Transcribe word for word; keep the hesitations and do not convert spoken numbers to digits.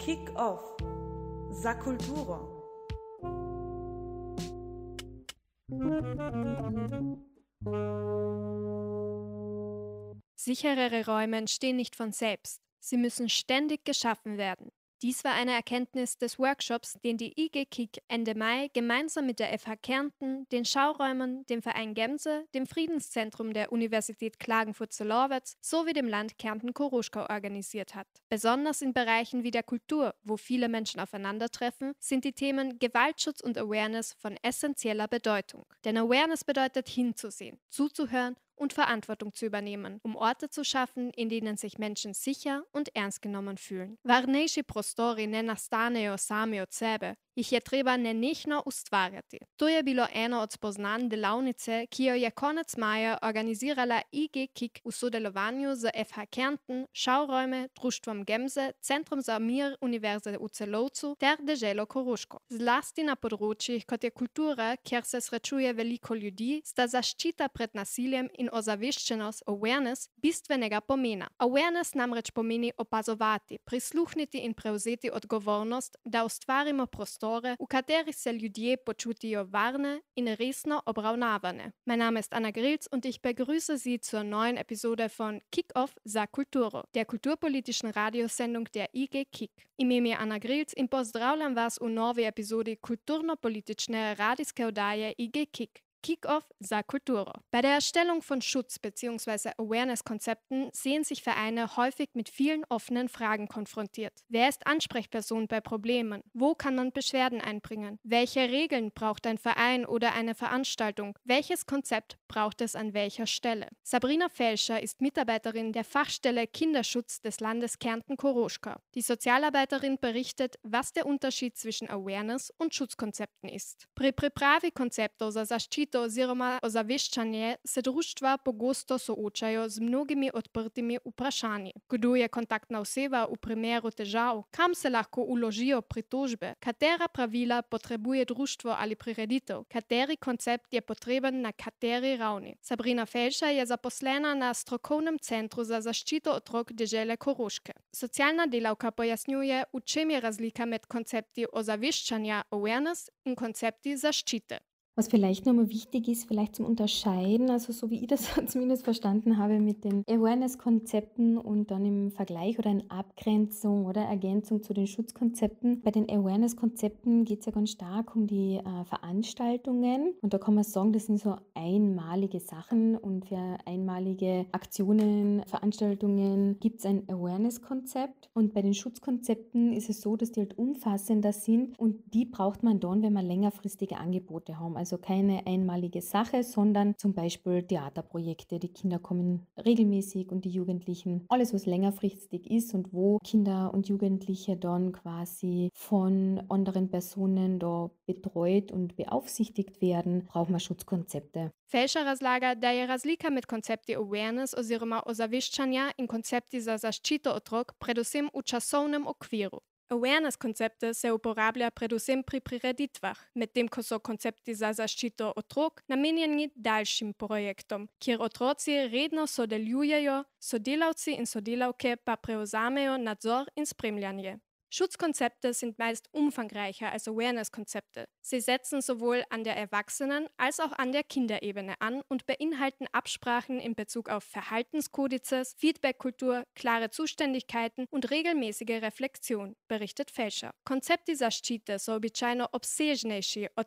Kick-Off za kulturo. Sicherere Räume entstehen nicht von selbst. Sie müssen ständig geschaffen werden. Dies war eine Erkenntnis des Workshops, den die I G Kick Ende Mai gemeinsam mit der F H Kärnten, den Schauräumen, dem Verein Gemse, dem Friedenszentrum der Universität Klagenfurt-Solowitz sowie dem Land Kärnten-Koruschka organisiert hat. Besonders in Bereichen wie der Kultur, wo viele Menschen aufeinandertreffen, sind die Themen Gewaltschutz und Awareness von essentieller Bedeutung. Denn Awareness bedeutet hinzusehen, zuzuhören und Verantwortung zu übernehmen, um Orte zu schaffen, in denen sich Menschen sicher und ernst genommen fühlen. Varnejši prostori ne nastanejo sami od sebe, jih je treba nenehno ustvarjati. To je bilo eno od spoznanj delavnice, ki jo je konec maja organizirala I G Kick v sodelovanju z F H Kärnten, Schauräume, Društvom Gemse, Centrom za mir Univerze v Celovcu ter deželo Koruško. Zlasti na področjih, kot je kultura, kjer se srečuje veliko ljudi, sta zaščita pred nasiljem in ozaveščenost, awareness, bistvenega pomena. Awareness namreč pomeni opazovati, prisluhniti in prevzeti odgovornost, da ustvarimo prostore, v katerih se ljudje počutijo varne in resno obravnavane. Mein Name ist Anna Grilz und ich begrüße Sie zur neuen Episode von Kick-Off za kulturo, der kulturpolitischen Radiosendung der I G Kick. Ime mi je Anna Grilz in pozdravljam vas v novi epizodi kulturno-politične radijske oddaje I G Kick. Kick-Off za kulturo. Bei der Erstellung von Schutz- bzw. Awareness-Konzepten sehen sich Vereine häufig mit vielen offenen Fragen konfrontiert. Wer ist Ansprechperson bei Problemen? Wo kann man Beschwerden einbringen? Welche Regeln braucht ein Verein oder eine Veranstaltung? Welches Konzept braucht es an welcher Stelle? Sabrina Felscher ist Mitarbeiterin der Fachstelle Kinderschutz des Landes Kärnten-Koruška. Die Sozialarbeiterin berichtet, was der Unterschied zwischen Awareness und Schutzkonzepten ist. Pri pripravi konceptov za zaščito oziroma ozaveščanje se društva pogosto soočajo z mnogimi odprtimi vprašanji. Kdo je kontaktna oseba v primeru težav? Kam se lahko uložijo pritožbe? Katera pravila potrebuje društvo ali prireditev? Kateri koncept je potreben na kateri ravni? Sabrina Felscher je zaposlena na strokovnem centru za zaščito otrok dežele Koruške. Socialna delavka pojasnjuje, v čem je razlika med koncepti ozaveščanja awareness in koncepti zaščite. Was vielleicht nochmal wichtig ist, vielleicht zum Unterscheiden, also so wie ich das zumindest verstanden habe mit den Awareness-Konzepten und dann im Vergleich oder in Abgrenzung oder Ergänzung zu den Schutzkonzepten. Bei den Awareness-Konzepten geht es ja ganz stark um die äh, Veranstaltungen und da kann man sagen, das sind so einmalige Sachen und für einmalige Aktionen, Veranstaltungen gibt es ein Awareness-Konzept und bei den Schutzkonzepten ist es so, dass die halt umfassender sind und die braucht man dann, wenn man längerfristige Angebote haben. Also keine einmalige Sache, sondern zum Beispiel Theaterprojekte. Die Kinder kommen regelmäßig und die Jugendlichen. Alles, was längerfristig ist und wo Kinder und Jugendliche dann quasi von anderen Personen da betreut und beaufsichtigt werden, braucht man Schutzkonzepte. Felscher razlaga, da je razlika med koncepti awareness oziroma ozaveščanja in koncepti za zaščito otrok predvsem v časovnem okviru. Awareness-koncepte se uporablja predvsem pri prireditvah, medtem ko so koncepti za zaščito otrok namenjeni daljšim projektom, kjer otroci redno sodelujejo, sodelavci in sodelavke pa prevzamejo nadzor in spremljanje. Schutzkonzepte sind meist umfangreicher als Awareness-Konzepte. Sie setzen sowohl an der Erwachsenen- als auch an der Kinderebene an und beinhalten Absprachen in Bezug auf Verhaltenskodizes, Feedback-Kultur, klare Zuständigkeiten und regelmäßige Reflexion, berichtet Felscher. Koncepti zaščite so običajno obsežnejši od